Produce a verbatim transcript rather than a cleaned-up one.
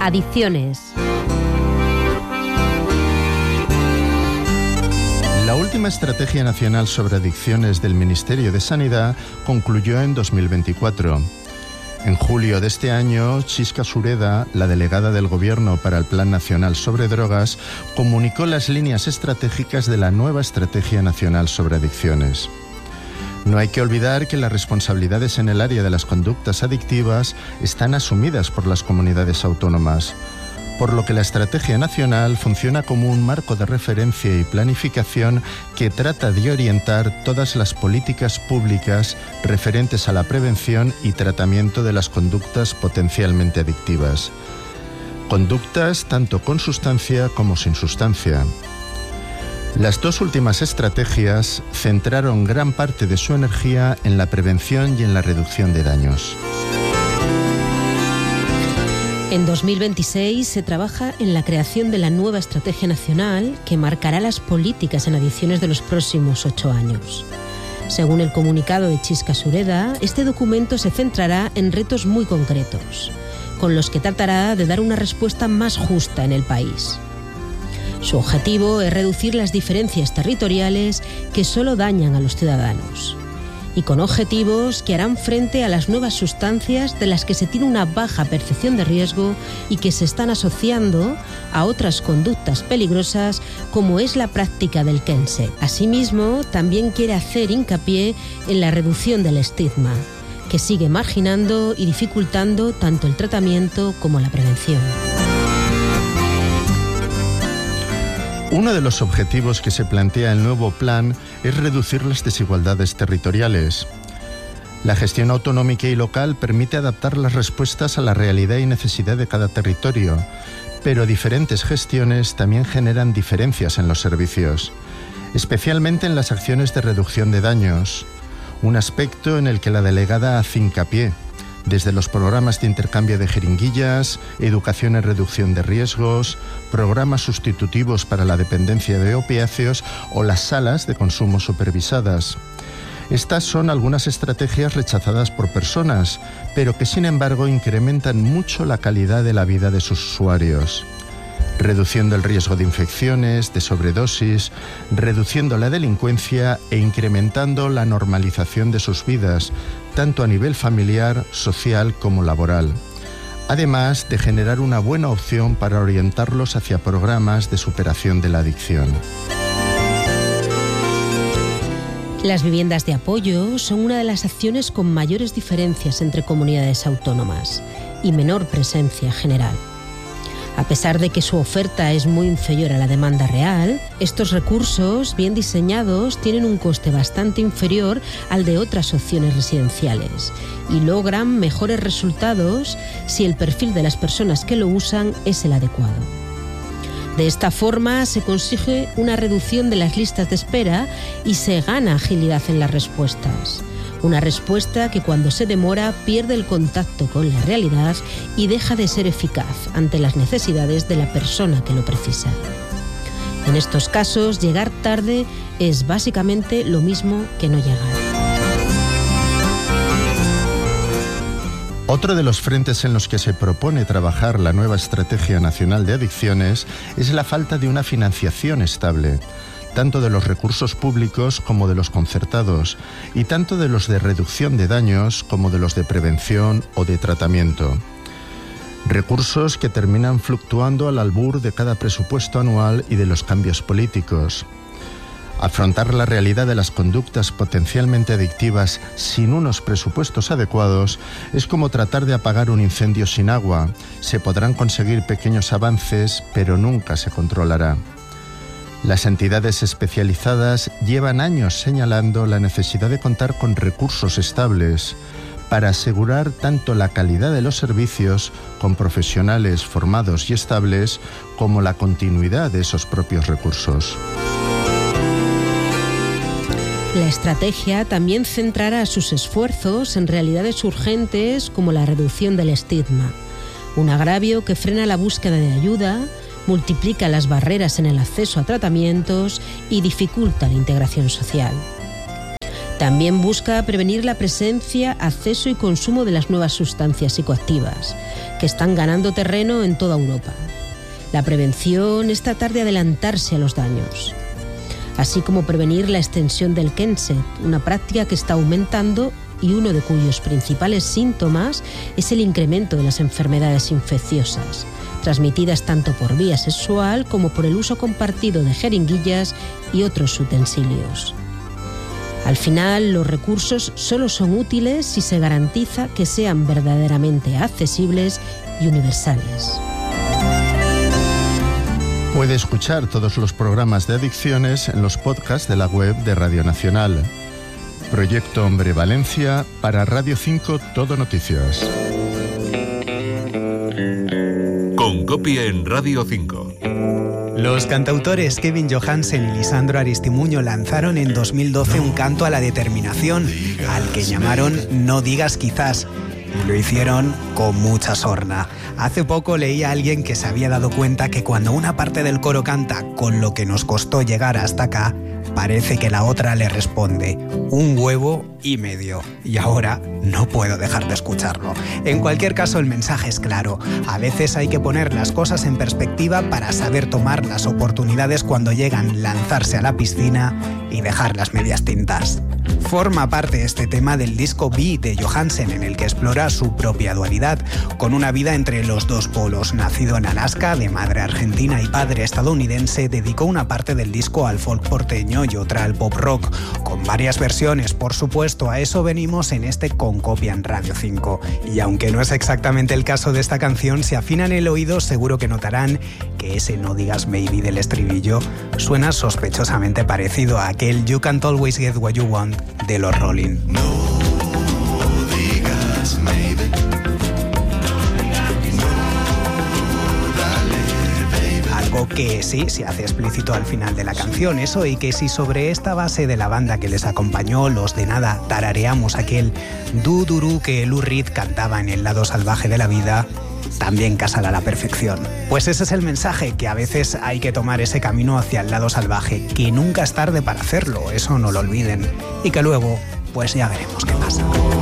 Adicciones. La última Estrategia Nacional sobre Adicciones del Ministerio de Sanidad concluyó en dos mil veinticuatro. En julio de este año, Chisca Sureda, la delegada del Gobierno para el Plan Nacional sobre Drogas, comunicó las líneas estratégicas de la nueva Estrategia Nacional sobre Adicciones. No hay que olvidar que las responsabilidades en el área de las conductas adictivas están asumidas por las comunidades autónomas, por lo que la Estrategia Nacional funciona como un marco de referencia y planificación que trata de orientar todas las políticas públicas referentes a la prevención y tratamiento de las conductas potencialmente adictivas. Conductas tanto con sustancia como sin sustancia. Las dos últimas estrategias centraron gran parte de su energía en la prevención y en la reducción de daños. En dos mil veintiséis se trabaja en la creación de la nueva Estrategia Nacional que marcará las políticas en adicciones de los próximos ocho años. Según el comunicado de Chisca Sureda, este documento se centrará en retos muy concretos, con los que tratará de dar una respuesta más justa en el país. Su objetivo es reducir las diferencias territoriales que solo dañan a los ciudadanos, y con objetivos que harán frente a las nuevas sustancias de las que se tiene una baja percepción de riesgo y que se están asociando a otras conductas peligrosas como es la práctica del kense. Asimismo, también quiere hacer hincapié en la reducción del estigma, que sigue marginando y dificultando tanto el tratamiento como la prevención. Uno de los objetivos que se plantea el nuevo plan es reducir las desigualdades territoriales. La gestión autonómica y local permite adaptar las respuestas a la realidad y necesidad de cada territorio, pero diferentes gestiones también generan diferencias en los servicios, especialmente en las acciones de reducción de daños, un aspecto en el que la delegada hace hincapié, desde los programas de intercambio de jeringuillas, educación en reducción de riesgos, programas sustitutivos para la dependencia de opiáceos o las salas de consumo supervisadas. Estas son algunas estrategias rechazadas por personas, pero que sin embargo incrementan mucho la calidad de la vida de sus usuarios. Reduciendo el riesgo de infecciones, de sobredosis, reduciendo la delincuencia e incrementando la normalización de sus vidas, tanto a nivel familiar, social como laboral. Además de generar una buena opción para orientarlos hacia programas de superación de la adicción. Las viviendas de apoyo son una de las acciones con mayores diferencias entre comunidades autónomas y menor presencia general. A pesar de que su oferta es muy inferior a la demanda real, estos recursos, bien diseñados, tienen un coste bastante inferior al de otras opciones residenciales y logran mejores resultados si el perfil de las personas que lo usan es el adecuado. De esta forma se consigue una reducción de las listas de espera y se gana agilidad en las respuestas. Una respuesta que cuando se demora pierde el contacto con la realidad y deja de ser eficaz ante las necesidades de la persona que lo precisa. En estos casos, llegar tarde es básicamente lo mismo que no llegar. Otro de los frentes en los que se propone trabajar la nueva Estrategia Nacional de Adicciones es la falta de una financiación estable, tanto de los recursos públicos como de los concertados, y tanto de los de reducción de daños como de los de prevención o de tratamiento. Recursos que terminan fluctuando al albur de cada presupuesto anual y de los cambios políticos. Afrontar la realidad de las conductas potencialmente adictivas sin unos presupuestos adecuados es como tratar de apagar un incendio sin agua. Se podrán conseguir pequeños avances, pero nunca se controlará. Las entidades especializadas llevan años señalando la necesidad de contar con recursos estables para asegurar tanto la calidad de los servicios con profesionales formados y estables como la continuidad de esos propios recursos. La estrategia también centrará sus esfuerzos en realidades urgentes como la reducción del estigma, un agravio que frena la búsqueda de ayuda, multiplica las barreras en el acceso a tratamientos y dificulta la integración social. También busca prevenir la presencia, acceso y consumo de las nuevas sustancias psicoactivas, que están ganando terreno en toda Europa. La prevención es tratar de adelantarse a los daños, así como prevenir la extensión del Kensett, una práctica que está aumentando y uno de cuyos principales síntomas es el incremento de las enfermedades infecciosas, transmitidas tanto por vía sexual como por el uso compartido de jeringuillas y otros utensilios. Al final, los recursos solo son útiles si se garantiza que sean verdaderamente accesibles y universales. Puede escuchar todos los programas de adicciones en los podcasts de la web de Radio Nacional. Proyecto Hombre Valencia para Radio cinco Todo Noticias. Con copia en Radio cinco. Los cantautores Kevin Johansen y Lisandro Aristimuño lanzaron en dos mil doce un canto a la determinación, al que llamaron No digas quizás. Y lo hicieron con mucha sorna. Hace poco leí a alguien que se había dado cuenta que cuando una parte del coro canta con lo que nos costó llegar hasta acá, parece que la otra le responde un huevo y medio. Y ahora no puedo dejar de escucharlo. En cualquier caso, el mensaje es claro. A veces hay que poner las cosas en perspectiva para saber tomar las oportunidades cuando llegan, lanzarse a la piscina y dejar las medias tintas. Forma parte este tema del disco B de Johansen, en el que explora su propia dualidad, con una vida entre los dos polos. Nacido en Alaska, de madre argentina y padre estadounidense, dedicó una parte del disco al folk porteño y otra al pop rock, con varias versiones, por supuesto. A eso venimos en este Con Copia en Radio cinco. Y aunque no es exactamente el caso de esta canción, si afinan el oído seguro que notarán que ese No digas maybe del estribillo suena sospechosamente parecido a aquel You Can't Always Get What You Want de los Rolling. No digas maybe. Algo que sí se hace explícito al final de la canción, eso, y que si sobre esta base de la banda que les acompañó, los de Nada, tarareamos aquel du-du-ru que Lou Reed cantaba en El lado salvaje de la vida, también casará a la perfección. Pues ese es el mensaje, que a veces hay que tomar ese camino hacia el lado salvaje, que nunca es tarde para hacerlo, eso no lo olviden, y que luego, pues ya veremos qué pasa.